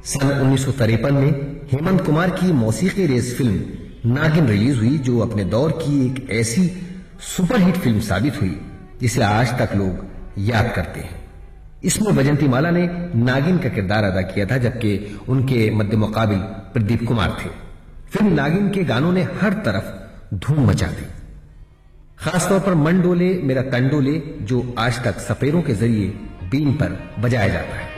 सन 1953 में हेमंत कुमार की मौसीकी race film नागिन रिलीज हुई, जो अपने दौर की एक ऐसी सुपरहिट फिल्म साबित हुई जिसे आज तक लोग याद करते हैं। इसमें वैजंती माला ने नागिन का किरदार अदा किया था, जबकि उनके मध्य मुकाबिल प्रदीप कुमार थे। फिल्म नागिन के गानों ने हर तरफ धूम मचा दी, खासतौर पर मन डोले मेरा तन डोले, जो आज तक सपेरों के जरिए बीन पर बजाया जाता है।